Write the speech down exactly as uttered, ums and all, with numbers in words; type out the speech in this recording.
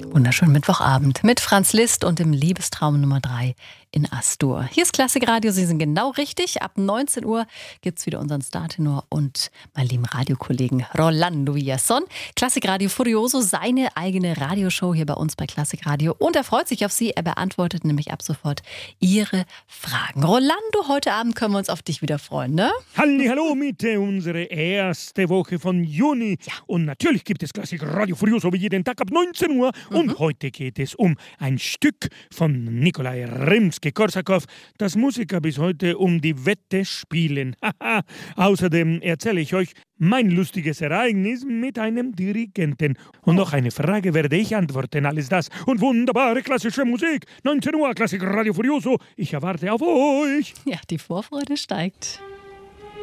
Wunderschönen Mittwochabend mit Franz Liszt und dem Liebestraum Nummer drei in Astur. Hier ist Klassikradio, Sie sind genau richtig. Ab neunzehn Uhr gibt es wieder unseren Startenor und meinen lieben Radiokollegen Rolando Villazón. Klassikradio Furioso, seine eigene Radioshow hier bei uns bei Klassikradio. Und er freut sich auf Sie. Er beantwortet nämlich ab sofort Ihre Fragen. Rolando, heute Abend können wir uns auf dich wieder freuen, ne? Hallihallo mit unsere erste Woche von Juni. Ja. Und natürlich gibt es Klassikradio Furioso wie jeden Tag ab neunzehn Uhr. Mhm. Und heute geht es um ein Stück von Nikolai Rimski-Korsakow, das Musiker bis heute um die Wette spielen. Haha. Außerdem erzähle ich euch mein lustiges Ereignis mit einem Dirigenten. Und noch eine Frage werde ich antworten. Alles das und wunderbare klassische Musik. neunzehn Uhr Klassikradio Furioso. Ich erwarte auf euch. Ja, die Vorfreude steigt.